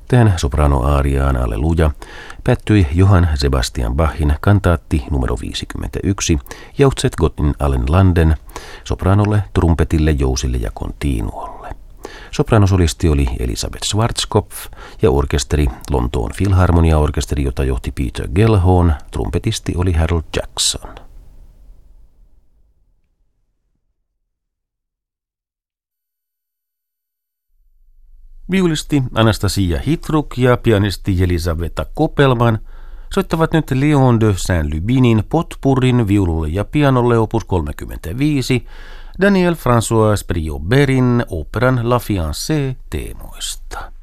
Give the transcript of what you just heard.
Tähän soprano-aariaan Alleluja päättyi Johann Sebastian Bachin kantaatti numero 51, Jauzet Gott in allen Landen, sopranolle, trumpetille, jousille ja continuolle. Sopranosolisti oli Elisabeth Schwarzkopf ja orkesteri Lontoon Filharmonia-orkesteri, jota johti Peter Gellhorn, trumpetisti oli Harold Jackson. Viulisti Anastasia Hitruk ja pianisti Elisaveta Kopelman soittavat nyt Léon de Saint-Lubinin potpurrin viululle ja pianolle opus 35 Daniel François Sprioberin operan La Fiancée teemoista.